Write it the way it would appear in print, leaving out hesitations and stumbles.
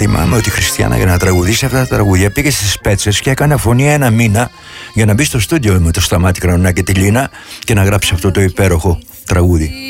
θυμάμαι ότι η Χριστιανά για να τραγουδήσει αυτά τα τραγούδια πήγε στις Πέτσες και έκανε φωνή 1 μήνα για να μπει στο στούντιο με το Σταμάτη Κανονά και τη Λίνα και να γράψει αυτό το υπέροχο τραγούδι.